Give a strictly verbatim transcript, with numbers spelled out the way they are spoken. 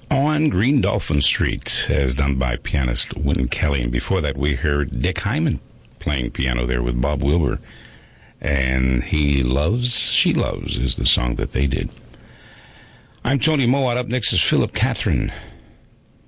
On Green Dolphin Street, as done by pianist Wynton Kelly. And before that, we heard Dick Hyman playing piano there with Bob Wilber. And He Loves, She Loves is the song that they did. I'm Tony Mowat. Up next is Philip Catherine.